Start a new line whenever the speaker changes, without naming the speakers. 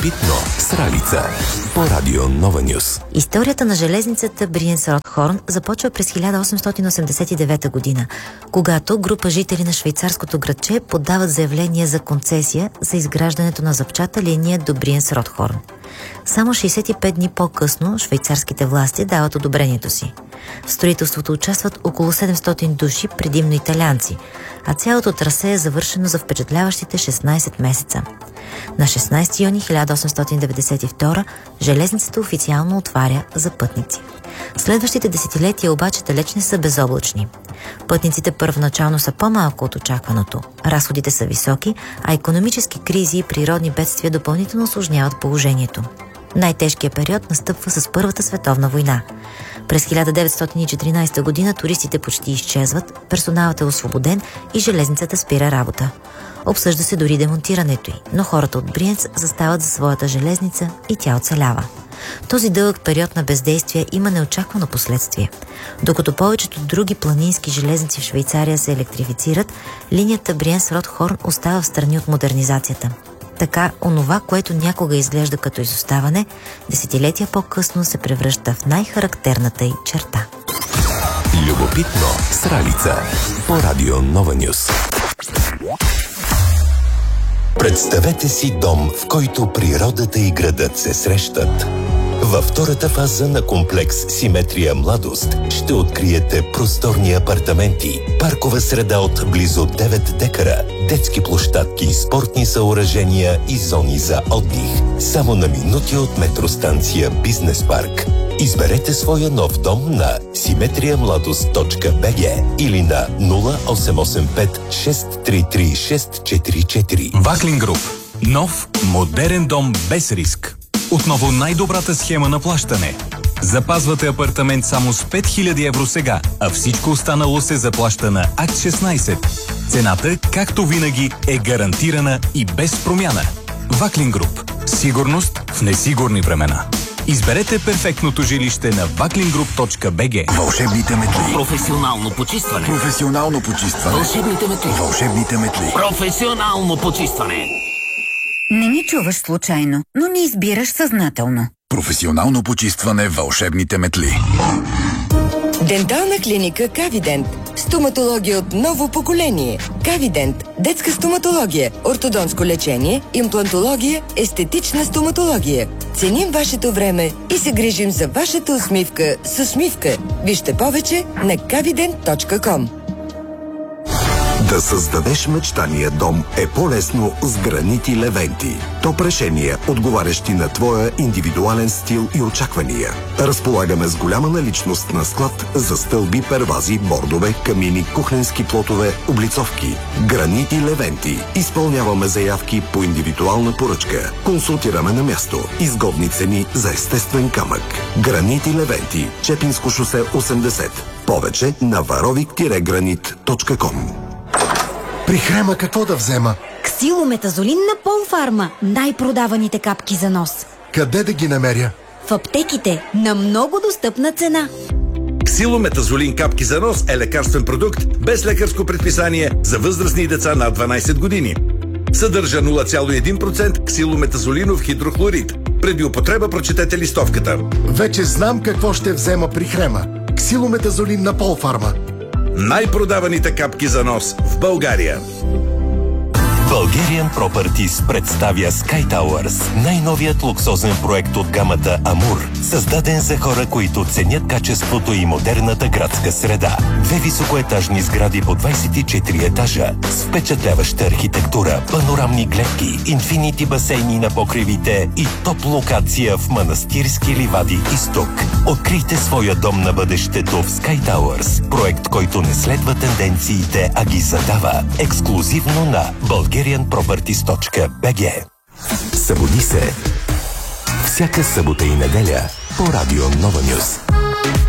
Любопитно с Ралица по Радио Нова Нюс.
Историята на железницата Бриенс-Ротхорн започва през 1889 година, когато група жители на швейцарското градче подават заявление за концесия за изграждането на зъбчата линия до Бриенс-Ротхорн. Само 65 дни по-късно швейцарските власти дават одобрението си. В строителството участват около 700 души, предимно италианци, а цялото трасе е завършено за впечатляващите 16 месеца. На 16 юни 1892 железницата официално отваря за пътници. Следващите десетилетия обаче далеч не са безоблачни. Пътниците първоначално са по-малко от очакваното. Разходите са високи, а икономически кризи и природни бедствия допълнително усложняват положението. Най-тежкият период настъпва с Първата световна война. През 1914 година туристите почти изчезват, персоналът е освободен и железницата спира работа. Обсъжда се дори демонтирането й, но хората от Бриенц застават за своята железница и тя оцелява. Този дълъг период на бездействие има неочаквано последствие. Докато повечето други планински железници в Швейцария се електрифицират, линията Бриенс-Ротхорн остава в страни от модернизацията. Така, онова, което някога изглежда като изоставане, десетилетия по-късно се превръща в най-характерната й черта.
Любопитно с Ралица по Радио Нова Нюс. Представете си дом, в който природата и градът се срещат. Във втората фаза на комплекс Симетрия Младост ще откриете просторни апартаменти, паркова среда от близо 9 декара, детски площадки, спортни съоръжения и зони за отдих. Само на минути от метростанция Бизнес парк. Изберете своя нов дом на simetriamladost.bg или на 0885 633 644.
Ваклин Груп. Нов, модерен дом без риск. Отново най-добрата схема на плащане. Запазвате апартамент само с 5000 евро сега, а всичко останало се заплаща на Акт 16. Цената, както винаги, е гарантирана и без промяна. Ваклин Груп. Сигурност в несигурни времена. Изберете перфектното жилище на vaklingroup.bg.
Вълшебните метли.
Професионално почистване.
Професионално почистване.
Вълшебните метли.
Вълшебните метли.
Професионално почистване.
Не ни чуваш случайно, но ни избираш съзнателно.
Професионално почистване. Вълшебните метли.
Дентална клиника Кавидент. Стоматология от ново поколение. Кавидент. Детска стоматология, ортодонско лечение, имплантология, естетична стоматология. Ценим вашето време и се грижим за вашата усмивка с усмивка. Вижте повече на kavident.com.
Да създадеш мечтания дом е по-лесно с гранити Левенти. Топ решения, отговарящи на твоя индивидуален стил и очаквания. Разполагаме с голяма наличност на склад за стълби, первази, бордове, камини, кухненски плотове, облицовки. Гранити Левенти. Изпълняваме заявки по индивидуална поръчка. Консултираме на място. Изгодни цени за естествен камък. Гранити Левенти. Чепинско шосе 80. Повече на varovik-granit.com.
При Хрема какво да взема?
Ксилометазолин на Полфарма. Най-продаваните капки за нос.
Къде да ги намеря?
В аптеките на много достъпна цена.
Ксилометазолин капки за нос е лекарствен продукт без лекарско предписание за възрастни деца над 12 години. Съдържа 0,1% ксилометазолинов хидрохлорид. Преди употреба прочетете листовката.
Вече знам какво ще взема при Хрема. Ксилометазолин на Полфарма.
Най-продаваните капки за нос в България.
Bulgarian Properties представя Sky Towers, най-новият луксозен проект от гамата Амур, създаден за хора, които ценят качеството и модерната градска среда. 2 високоетажни сгради по 24 етажа, с впечатляваща архитектура, панорамни гледки, инфинити басейни на покривите и топ локация в Манастирски ливади изток. Открийте своя дом на бъдещето в Sky Towers, проект, който не следва тенденциите, а ги задава. Ексклузивно на bulgarianproperties.bg. Събуди се всяка събота и неделя по Радио Нова Нюс.